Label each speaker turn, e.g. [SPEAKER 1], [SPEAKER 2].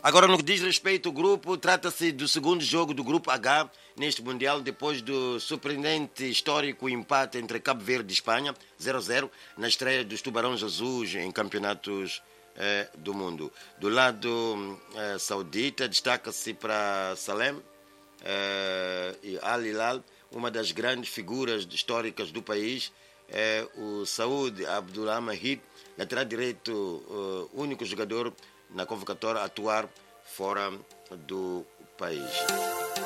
[SPEAKER 1] Agora, no que diz respeito ao grupo, trata-se do segundo jogo do Grupo H neste Mundial, depois do surpreendente histórico empate entre Cabo Verde e Espanha, 0-0, na estreia dos Tubarões Azuis em campeonatos do mundo. Do lado saudita, destaca-se para Salem e Al Hilal, uma das grandes figuras históricas do país, o Saud Abdulhamid, lateral direito, único jogador na convocatória a atuar fora do país.